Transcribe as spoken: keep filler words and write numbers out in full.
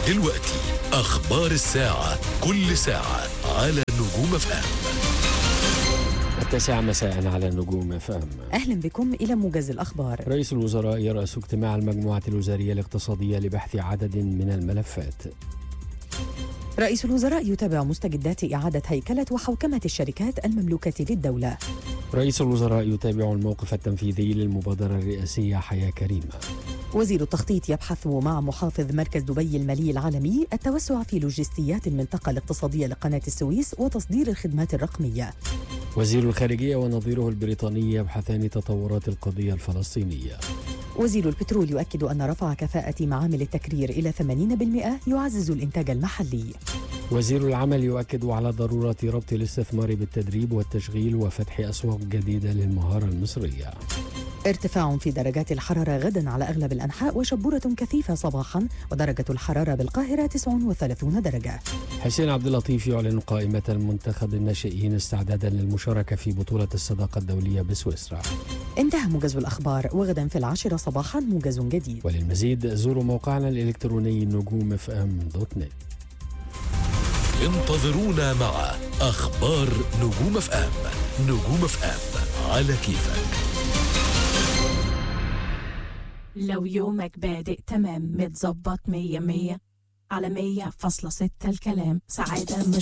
دلوقتي أخبار الساعة، كل ساعة على نجوم اف ام. التاسعة مساء على نجوم اف ام. أهلا بكم إلى موجز الأخبار. رئيس الوزراء يرأس اجتماع المجموعة الوزارية الاقتصادية لبحث عدد من الملفات. رئيس الوزراء يتابع مستجدات إعادة هيكلة وحوكمة الشركات المملوكة للدولة. رئيس الوزراء يتابع الموقف التنفيذي للمبادرة الرئاسية حياة كريمة. وزير التخطيط يبحث مع محافظ مركز دبي المالي العالمي التوسع في لوجستيات المنطقة الاقتصادية لقناة السويس وتصدير الخدمات الرقمية. وزير الخارجية ونظيره البريطاني يبحثان تطورات القضية الفلسطينية. وزير البترول يؤكد أن رفع كفاءة معامل التكرير إلى ثمانين بالمئة يعزز الإنتاج المحلي. وزير العمل يؤكد على ضرورة ربط الاستثمار بالتدريب والتشغيل وفتح أسواق جديدة للمهارة المصرية. ارتفاع في درجات الحرارة غدا على أغلب الأنحاء وشبورة كثيفة صباحا، ودرجة الحرارة بالقاهرة تسعة وثلاثين درجة. حسين عبد اللطيف يعلن قائمة المنتخب الناشئين استعدادا للمشاركة في بطولة الصداقة الدولية بسويسرا. انتهى موجز الأخبار، وغدا في العاشرة صباحا موجز جديد. وللمزيد زوروا موقعنا الإلكتروني نجوم اف ام دوت نت. انتظرونا مع أخبار نجوم اف ام. نجوم اف ام على كيفك. لو يومك بادئ تمام متظبط مية مية على مية فاصلة ستة الكلام سعادة مش